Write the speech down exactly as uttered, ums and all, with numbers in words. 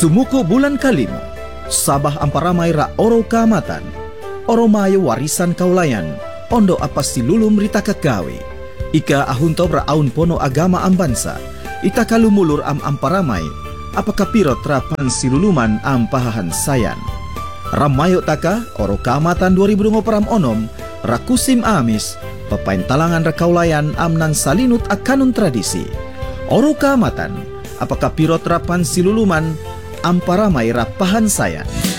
Sumuko bulan kalima, sabah amparamay ra oro kaamatan, oro mayo warisan kaulayan, ondo apas silulum rita kagawe. Ika ahunto ra aun pono agama am bansa, ita kalumulur am amparamay, apakah pirot rapan siluluman am pahahan sayan. Ramayo taka, oro kaamatan dua ribu dua puluh onom, rakusim amis, papain talangan ra kaulayan am nan salinut akanun tradisi. Oro kaamatan, apakah pirot rapan siluluman amparamay rapahan sayan.